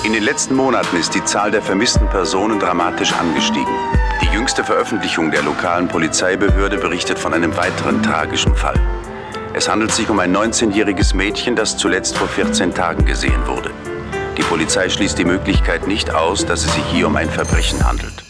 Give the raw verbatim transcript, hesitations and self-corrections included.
In den letzten Monaten ist die Zahl der vermissten Personen dramatisch angestiegen. Die jüngste Veröffentlichung der lokalen Polizeibehörde berichtet von einem weiteren tragischen Fall. Es handelt sich um ein neunzehnjähriges Mädchen, das zuletzt vor vierzehn Tagen gesehen wurde. Die Polizei schließt die Möglichkeit nicht aus, dass es sich hier um ein Verbrechen handelt.